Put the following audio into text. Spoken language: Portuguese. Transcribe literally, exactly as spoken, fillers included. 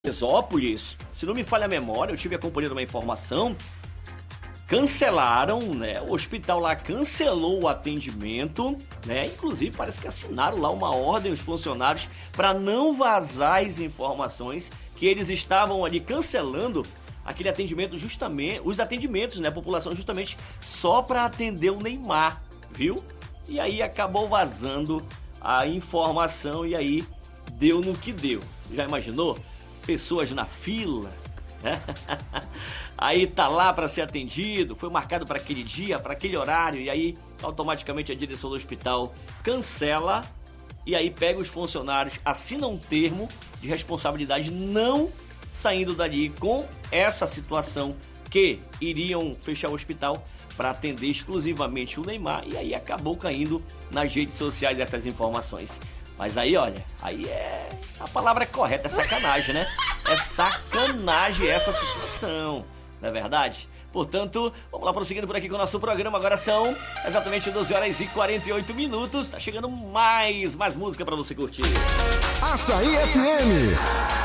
Teresópolis, se não me falha a memória, eu tive acompanhando uma informação, cancelaram, né? O hospital lá cancelou o atendimento, né? Inclusive parece que assinaram lá uma ordem os funcionários para não vazar as informações que eles estavam ali cancelando aquele atendimento justamente, os atendimentos, né? A população justamente só para atender o Neymar, viu? E aí acabou vazando a informação e aí deu no que deu. Já imaginou? Pessoas na fila, né? Aí tá lá para ser atendido, foi marcado para aquele dia, para aquele horário, e aí automaticamente a direção do hospital cancela e aí pega os funcionários, assina um termo de responsabilidade não saindo dali com essa situação que iriam fechar o hospital para atender exclusivamente o Neymar, e aí acabou caindo nas redes sociais essas informações. Mas aí, olha, aí é... a palavra é correta, é sacanagem, né? É sacanagem essa situação, não é verdade? Portanto, vamos lá prosseguindo por aqui com o nosso programa. Agora são exatamente doze horas e quarenta e oito minutos. Tá chegando mais, mais música para você curtir. Açaí F M.